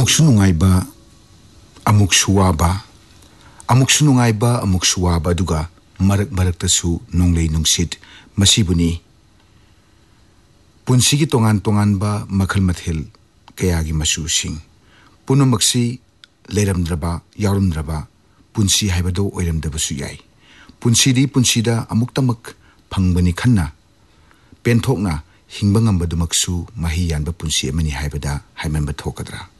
Amuksu nungaiba, amuksu waba, amuksu nungaiba, amuksu waba duga marak tasu nonglei nungsit masibuni. Punsigi tongan ba makhal mathil kayagi masusing. Punumaksi leiramdraba, yaurumdraba, punsi haibado oiramdabasu yai. Punsidi punsida amuktamak pangbani khanna. Penthokna hingbangam badumaksu mahi yanba punsi amani haibada haiman bathokadra.